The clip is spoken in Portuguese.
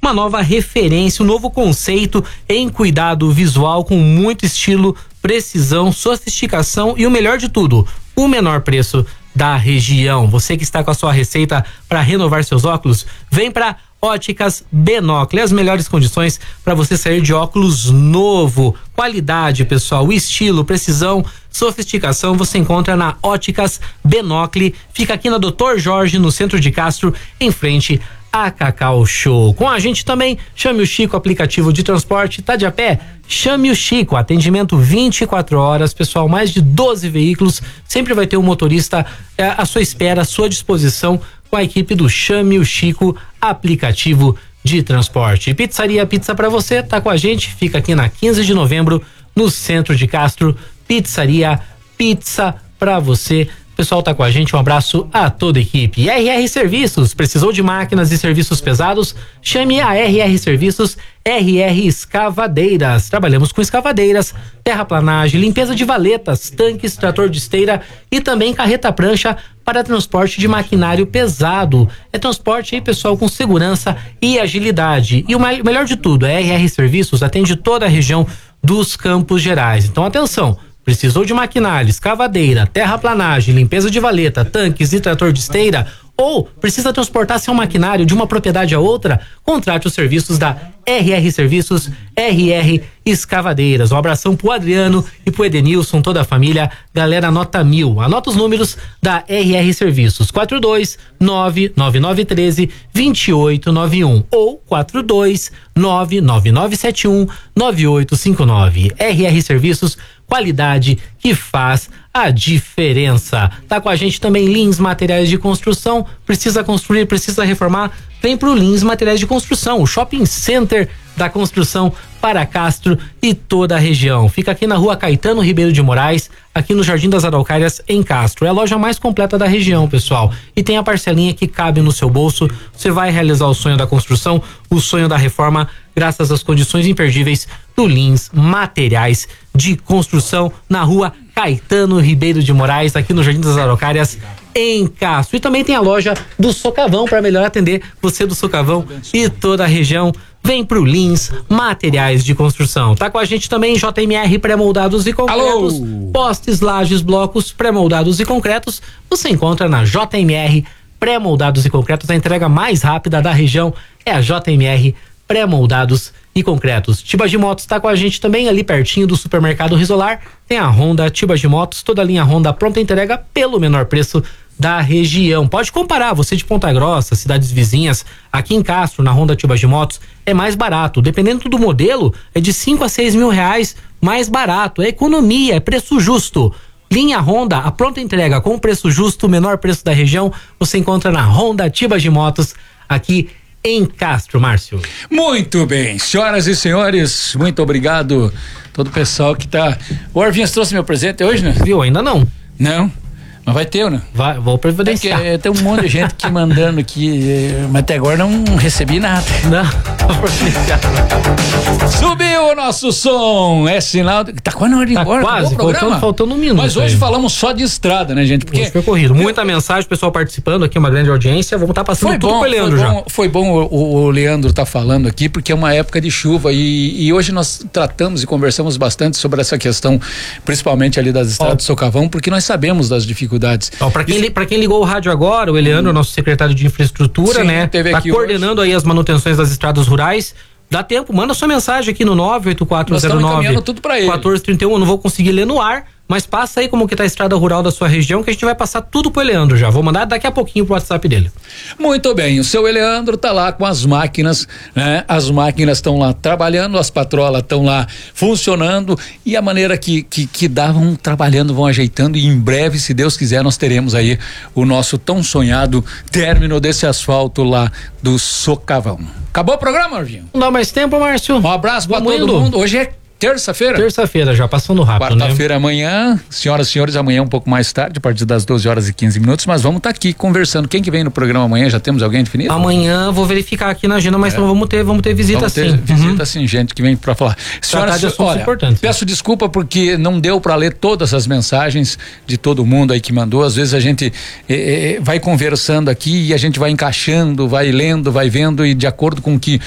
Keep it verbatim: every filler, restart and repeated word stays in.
uma nova referência, um novo conceito em cuidado visual com muito estilo, precisão, sofisticação e o melhor de tudo, o menor preço da região. Você que está com a sua receita para renovar seus óculos, vem para Óticas Benocle, as melhores condições para você sair de óculos novo. Qualidade, pessoal, estilo, precisão, sofisticação, você encontra na Óticas Benocle. Fica aqui na doutor Jorge, no centro de Castro, em frente a Cacau Show. Com a gente também, chame o Chico, aplicativo de transporte. Tá de a pé? Chame o Chico, atendimento vinte e quatro horas, pessoal, mais de doze veículos, sempre vai ter um motorista é, à sua espera, à sua disposição, com a equipe do Chame o Chico, aplicativo de transporte. Pizzaria Pizza pra você, tá com a gente, fica aqui na quinze de novembro, no centro de Castro. Pizzaria Pizza pra você. O pessoal tá com a gente, um abraço a toda a equipe. R R Serviços, precisou de máquinas e serviços pesados? Chame a R R Serviços, R R Escavadeiras. Trabalhamos com escavadeiras, terraplanagem, limpeza de valetas, tanques, trator de esteira e também carreta prancha para transporte de maquinário pesado. É transporte aí, pessoal, com segurança e agilidade. E o melhor de tudo, a R R Serviços atende toda a região dos Campos Gerais. Então, atenção, precisou de maquinário, escavadeira, terraplanagem, limpeza de valeta, tanques e trator de esteira, ou precisa transportar seu maquinário de uma propriedade a outra? Contrate os serviços da R R Serviços, R R Escavadeiras. Um abração pro Adriano e pro Edenilson, toda a família. Galera, nota mil. Anota os números da R R Serviços: quatro dois nove nove nove um três dois oito nove um ou quatro dois nove nove nove sete um nove oito cinco nove. R R Serviços, qualidade que faz a diferença. Tá com a gente também Lins Materiais de Construção. Precisa construir, precisa reformar? Vem pro Lins Materiais de Construção, o shopping center da construção para Castro e toda a região. Fica aqui na rua Caetano Ribeiro de Moraes, aqui no Jardim das Araucárias, em Castro. É a loja mais completa da região, pessoal. E tem a parcelinha que cabe no seu bolso. Você vai realizar o sonho da construção, o sonho da reforma, graças às condições imperdíveis do Lins Materiais de Construção, na rua Caetano Ribeiro de Moraes, aqui no Jardim das Araucárias, em Castro. E também tem a loja do Socavão, para melhor atender você do Socavão e toda a região. Vem pro Lins Materiais de Construção. Tá com a gente também J M R Pré-moldados e Concretos. Alô? Postes, lajes, blocos, pré-moldados e concretos. Você encontra na J M R Pré-moldados e Concretos. A entrega mais rápida da região é a J M R Pré-moldados e Concretos. Tibas de Motos tá com a gente também, ali pertinho do supermercado Risolar. Tem a Honda Tibas de Motos, toda a linha Honda pronta entrega pelo menor preço da região. Pode comparar, você de Ponta Grossa, cidades vizinhas, aqui em Castro, na Honda Tibas de Motos, é mais barato. Dependendo do modelo, é de cinco a seis mil reais mais barato. É economia, é preço justo. Linha Honda, a pronta entrega com preço justo, o menor preço da região, você encontra na Honda Tibas de Motos, aqui em Castro, Márcio. Muito bem, senhoras e senhores, muito obrigado todo o pessoal que tá... O Orvinhas trouxe meu presente hoje, né? Viu, ainda não. Não? Mas vai ter, né? Vai, vou providenciar. É tem um monte de gente que mandando aqui, mas até agora não recebi nada. Não, vou providenciar. Subiu o nosso som, é sinal de... Tá quase na hora de ir tá embora, quase, faltando, faltando um minuto. Mas hoje aí. falamos só de estrada, né, gente? Porque hoje foi corrido, muita mensagem, pessoal participando aqui, uma grande audiência, vamos estar tá passando foi tudo bom, pro Leandro foi já. Bom, foi bom o, o Leandro tá falando aqui, porque é uma época de chuva e, e hoje nós tratamos e conversamos bastante sobre essa questão, principalmente ali das estradas oh. do Socavão, porque nós sabemos das dificuldades. Oh, pra quem Para quem ligou o rádio agora, o Eliandro, hum. nosso secretário de infraestrutura, Sim, né? Tá coordenando hoje aí as manutenções das estradas rurais. Dá tempo, manda sua mensagem aqui no nove oito quatro zero nove um quatro três um. Eu não vou conseguir ler no ar, mas passa aí como que tá a estrada rural da sua região, que a gente vai passar tudo pro Eleandro já. Vou mandar daqui a pouquinho pro WhatsApp dele. Muito bem, o seu Eleandro tá lá com as máquinas, né? As máquinas estão lá trabalhando, as patrolas estão lá funcionando e a maneira que, que, que dá, vão trabalhando, vão ajeitando e em breve, se Deus quiser, nós teremos aí o nosso tão sonhado término desse asfalto lá do Socavão. Acabou o programa, Arvinho? Não dá mais tempo, Márcio. Um abraço pra todo indo. mundo. Hoje é terça-feira? Terça-feira, já passando rápido, Quarta-feira né? amanhã, senhoras e senhores, amanhã um pouco mais tarde, a partir das doze horas e quinze minutos, mas vamos estar tá aqui conversando. Quem que vem no programa amanhã? Já temos alguém definido? Amanhã vou verificar aqui na agenda, mas é. não vamos ter, vamos ter visita vamos ter sim. Visita uhum. sim, gente que vem para falar. Senhoras, de olha, peço desculpa porque não deu para ler todas as mensagens de todo mundo aí que mandou. Às vezes a gente eh, eh, vai conversando aqui e a gente vai encaixando, vai lendo, vai vendo e de acordo com o que